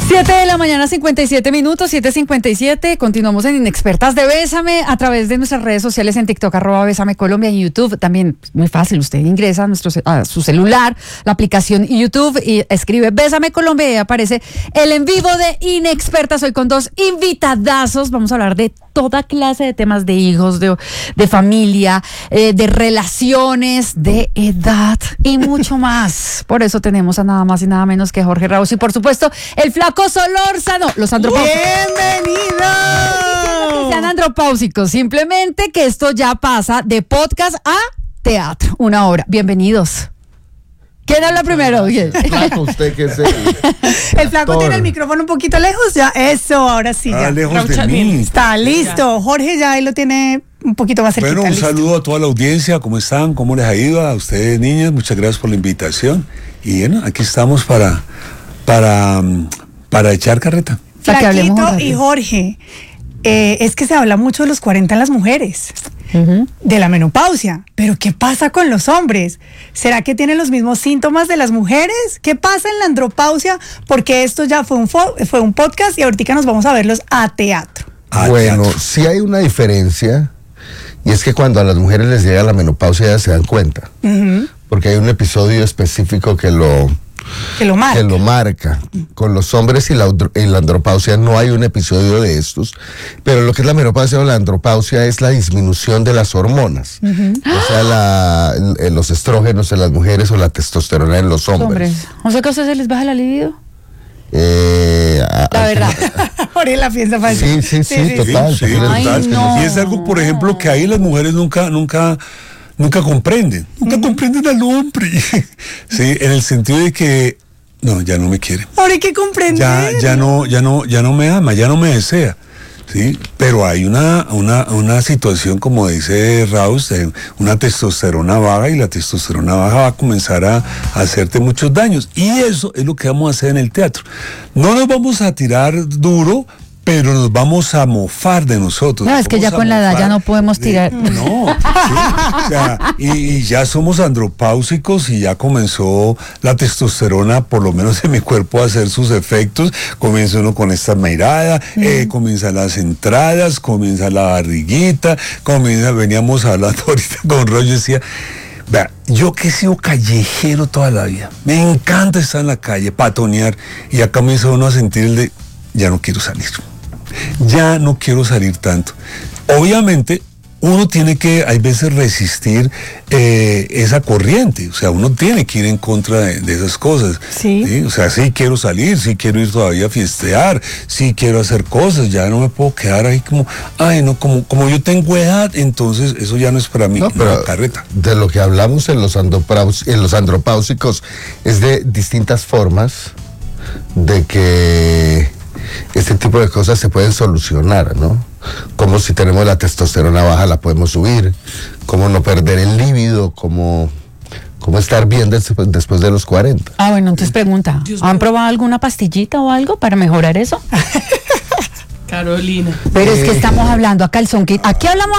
7 de la mañana, 57 minutos, 7:57. Continuamos en Inexpertas de Bésame a través de nuestras redes sociales en TikTok, @Bésame Colombia, en YouTube. También muy fácil, usted ingresa a su celular, la aplicación YouTube y escribe Bésame Colombia y ahí aparece el en vivo de Inexpertas. Hoy con dos invitadazos. Vamos a hablar de toda clase de temas de hijos, de familia, de relaciones, de edad y mucho más. Por eso tenemos a nada más y nada menos que Jorge Raus y por supuesto el flaco Solórzano, los andropáusicos. ¡Bienvenidos! Que sean andropáusicos, simplemente que esto ya pasa de podcast a teatro, 1 hora. Bienvenidos. ¿Quién habla primero? Flaco, usted que es el flaco tiene el micrófono un poquito lejos, ya, eso, ahora sí. Ya. lejos de mí. Está listo, Jorge ya ahí lo tiene un poquito más cerquita. Bueno, un listo. saludo a toda la audiencia, ¿cómo están? ¿Cómo les ha ido? A ustedes, niñas, muchas gracias por la invitación. Y bueno, aquí estamos para echar carreta. Para que hablemos un Flaquito rato. y Jorge, es que se habla mucho de los 40 en las mujeres, de la menopausia, pero ¿qué pasa con los hombres? ¿Será que tienen los mismos síntomas de las mujeres? ¿Qué pasa en la andropausia? Porque esto ya fue un podcast y ahorita nos vamos a verlos a teatro. Bueno, sí hay una diferencia, y es que cuando a las mujeres les llega la menopausia ya se dan cuenta, porque hay un episodio específico que lo marca. Con los hombres y la andropausia no hay un episodio de estos, pero lo que es la menopausia o la andropausia es la disminución de las hormonas, o sea, los estrógenos en las mujeres o la testosterona en los hombres. O sea que a ustedes se les baja la libido. La verdad. Jorge la piensa fácil. Sí, total. Sí, Ay, total. no. Y es algo, por ejemplo, que ahí las mujeres nunca comprenden. Nunca comprenden al hombre. Sí, en el sentido de que no, ya no me quiere. Ahora hay que comprender. Ya no me ama, ya no me desea. Sí, pero hay una situación, como dice Raus, una testosterona baja, y la testosterona baja va a comenzar a hacerte muchos daños. Y eso es lo que vamos a hacer en el teatro. No nos vamos a tirar duro, pero nos vamos a mofar de nosotros. No, es que ya con la edad ya no podemos tirar. No, sí, o sea, y ya somos andropáusicos y ya comenzó la testosterona, por lo menos en mi cuerpo, a hacer sus efectos. Comienza uno con esta mirada, comienzan las entradas, comienza la barriguita, veníamos hablando ahorita con Roger, decía, vea, yo que he sido callejero toda la vida, me encanta estar en la calle, patonear, y acá comienza uno a sentir el de, ya no quiero salir. Ya no quiero salir tanto. Obviamente, uno tiene que, hay veces, resistir esa corriente. O sea, uno tiene que ir en contra de esas cosas. Sí. O sea, sí quiero salir, sí quiero ir todavía a fiestear, sí quiero hacer cosas. Ya no me puedo quedar ahí como, ay, no, como yo tengo edad, entonces eso ya no es para mí. No, pero carreta. De lo que hablamos en los andropáusicos es de distintas formas de que este tipo de cosas se pueden solucionar, ¿no? Como si tenemos la testosterona baja la podemos subir, cómo no perder el líbido, cómo estar bien después de los 40. Ah, bueno, entonces pregunta, ¿han probado alguna pastillita o algo para mejorar eso? Carolina. Pero es que estamos hablando a calzón, aquí hablamos